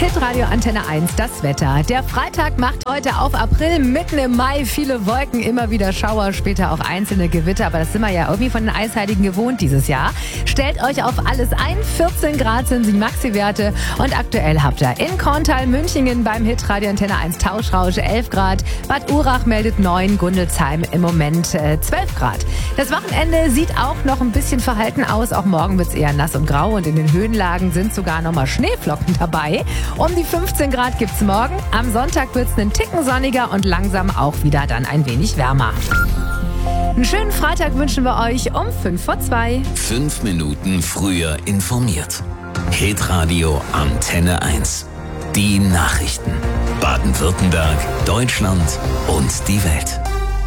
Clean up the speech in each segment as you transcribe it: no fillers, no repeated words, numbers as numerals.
Hitradio Antenne 1, das Wetter. Der Freitag macht heute auf April, mitten im Mai. Viele Wolken, immer wieder Schauer, später auch einzelne Gewitter. Aber das sind wir ja irgendwie von den Eisheiligen gewohnt dieses Jahr. Stellt euch auf alles ein. 14 Grad sind die Maxi-Werte. Und aktuell habt ihr in Korntal, Münchingen beim Hitradio Antenne 1 Tauschrausch 11 Grad. Bad Urach meldet 9, Gundelsheim im Moment 12 Grad. Das Wochenende sieht auch noch ein bisschen verhalten aus. Auch morgen wird es eher nass und grau. Und in den Höhenlagen sind sogar nochmal Schneeflocken dabei. Um die 15 Grad gibt's morgen. Am Sonntag wird's einen Ticken sonniger und langsam auch wieder dann ein wenig wärmer. Einen schönen Freitag wünschen wir euch um 1:55. 5 Minuten früher informiert. Hitradio Antenne 1. Die Nachrichten. Baden-Württemberg, Deutschland und die Welt.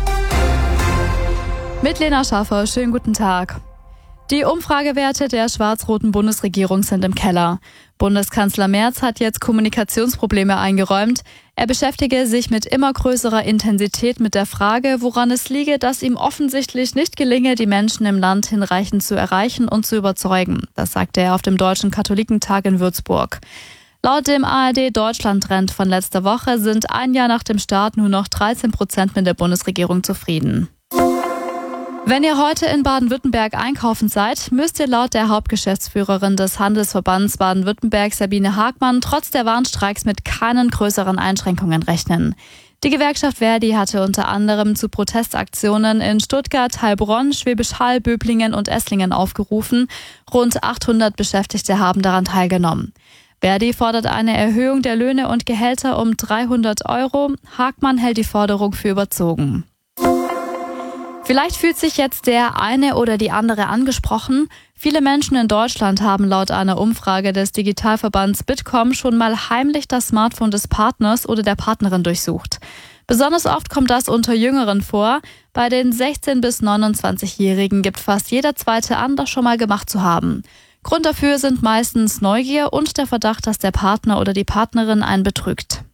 Mit Lena Schaffer, schönen guten Tag. Die Umfragewerte der schwarz-roten Bundesregierung sind im Keller. Bundeskanzler Merz hat jetzt Kommunikationsprobleme eingeräumt. Er beschäftige sich mit immer größerer Intensität mit der Frage, woran es liege, dass ihm offensichtlich nicht gelinge, die Menschen im Land hinreichend zu erreichen und zu überzeugen. Das sagte er auf dem Deutschen Katholikentag in Würzburg. Laut dem ARD-Deutschland-Trend von letzter Woche sind ein Jahr nach dem Start nur noch 13% mit der Bundesregierung zufrieden. Wenn ihr heute in Baden-Württemberg einkaufen seid, müsst ihr laut der Hauptgeschäftsführerin des Handelsverbands Baden-Württemberg, Sabine Hagmann, trotz der Warnstreiks mit keinen größeren Einschränkungen rechnen. Die Gewerkschaft Verdi hatte unter anderem zu Protestaktionen in Stuttgart, Heilbronn, Schwäbisch Hall, Böblingen und Esslingen aufgerufen. Rund 800 Beschäftigte haben daran teilgenommen. Verdi fordert eine Erhöhung der Löhne und Gehälter um 300 €. Hagmann hält die Forderung für überzogen. Vielleicht fühlt sich jetzt der eine oder die andere angesprochen. Viele Menschen in Deutschland haben laut einer Umfrage des Digitalverbands Bitkom schon mal heimlich das Smartphone des Partners oder der Partnerin durchsucht. Besonders oft kommt das unter Jüngeren vor. Bei den 16- bis 29-Jährigen gibt fast jeder Zweite an, das schon mal gemacht zu haben. Grund dafür sind meistens Neugier und der Verdacht, dass der Partner oder die Partnerin einen betrügt.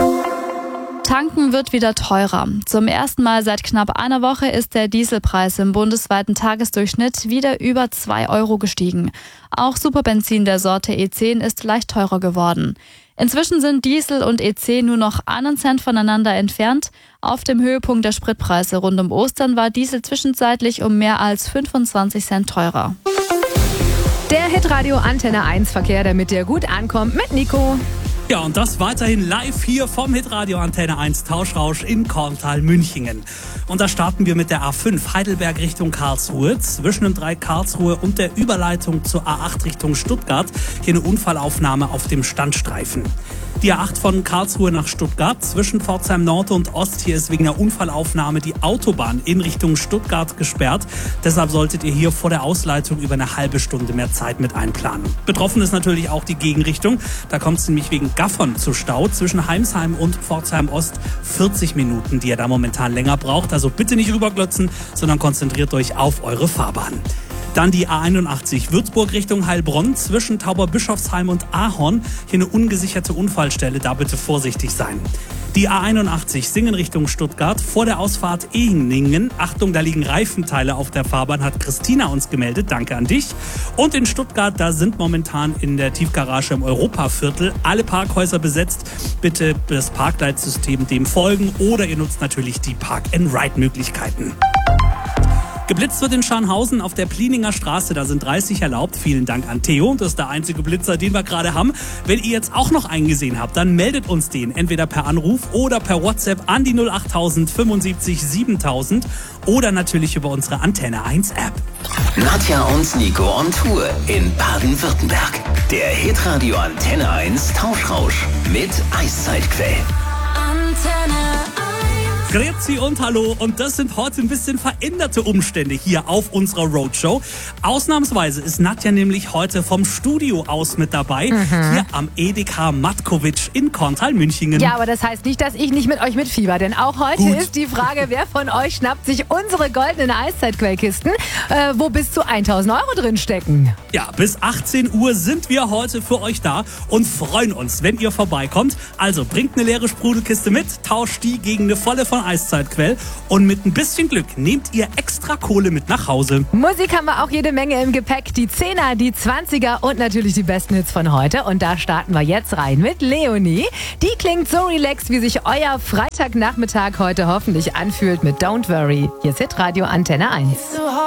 Tanken wird wieder teurer. Zum ersten Mal seit knapp einer Woche ist der Dieselpreis im bundesweiten Tagesdurchschnitt wieder über 2 € gestiegen. Auch Superbenzin der Sorte E10 ist leicht teurer geworden. Inzwischen sind Diesel und E10 nur noch 1 Cent voneinander entfernt. Auf dem Höhepunkt der Spritpreise rund um Ostern war Diesel zwischenzeitlich um mehr als 25 Cent teurer. Der Hitradio Antenne 1 Verkehr, damit der gut ankommt, mit Nico. Ja, und das weiterhin live hier vom Hitradio Antenne 1 Tauschrausch in Korntal, Münchingen. Und da starten wir mit der A5 Heidelberg Richtung Karlsruhe. Zwischen dem Dreieck Karlsruhe und der Überleitung zur A8 Richtung Stuttgart. Hier eine Unfallaufnahme auf dem Standstreifen. Die A8 von Karlsruhe nach Stuttgart zwischen Pforzheim Nord und Ost. Hier ist wegen der Unfallaufnahme die Autobahn in Richtung Stuttgart gesperrt. Deshalb solltet ihr hier vor der Ausleitung über eine halbe Stunde mehr Zeit mit einplanen. Betroffen ist natürlich auch die Gegenrichtung. Da kommt es nämlich wegen Gaffern zu Stau zwischen Heimsheim und Pforzheim Ost. 40 Minuten, die ihr da momentan länger braucht. Also bitte nicht rüberglotzen, sondern konzentriert euch auf eure Fahrbahn. Dann die A81 Würzburg Richtung Heilbronn zwischen Tauberbischofsheim und Ahorn. Hier eine ungesicherte Unfallstelle, da bitte vorsichtig sein. Die A81 Singen Richtung Stuttgart vor der Ausfahrt Ehingen. Achtung, da liegen Reifenteile auf der Fahrbahn, hat Christina uns gemeldet. Danke an dich. Und in Stuttgart, da sind momentan in der Tiefgarage im Europaviertel alle Parkhäuser besetzt. Bitte das Parkleitsystem dem folgen oder ihr nutzt natürlich die Park-and-Ride-Möglichkeiten. Geblitzt wird in Scharnhausen auf der Plininger Straße, da sind 30 erlaubt. Vielen Dank an Theo, das ist der einzige Blitzer, den wir gerade haben. Wenn ihr jetzt auch noch einen gesehen habt, dann meldet uns den entweder per Anruf oder per WhatsApp an die 08000 75 7000 oder natürlich über unsere Antenne 1 App. Nadja und Nico on Tour in Baden-Württemberg. Der Hitradio Antenne 1 Tauschrausch mit Eiszeitquell. Antenne 1. Grüezi und hallo, und das sind heute ein bisschen veränderte Umstände hier auf unserer Roadshow. Ausnahmsweise ist Nadja nämlich heute vom Studio aus mit dabei, hier am EDK Matkovic in Korntal, Münchingen. Ja, aber das heißt nicht, dass ich nicht mit euch mitfieber, denn auch heute ist die Frage, wer von euch schnappt sich unsere goldenen Eiszeitquellkisten, wo bis zu 1.000 € drin stecken. Ja, bis 18 Uhr sind wir heute für euch da und freuen uns, wenn ihr vorbeikommt. Also bringt eine leere Sprudelkiste mit, tauscht die gegen eine volle von ohne Eiszeitquell. Und mit ein bisschen Glück nehmt ihr extra Kohle mit nach Hause. Musik haben wir auch jede Menge im Gepäck. Die 10er, die 20er und natürlich die besten Hits von heute. Und da starten wir jetzt rein mit Leonie. Die klingt so relaxed, wie sich euer Freitagnachmittag heute hoffentlich anfühlt mit Don't Worry. Hier ist Hitradio Antenne 1.